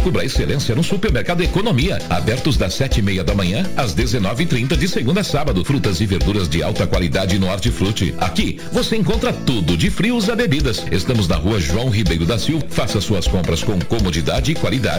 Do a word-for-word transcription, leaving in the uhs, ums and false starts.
descubra a excelência no Supermercado Economia. Abertos das sete e meia da manhã às dezenove e trinta de segunda a sábado. Frutas e verduras de alta qualidade no Hortifruti. Aqui você encontra tudo de frios a bebidas. Estamos na rua João Ribeiro da Silva. Faça suas compras com comodidade e qualidade.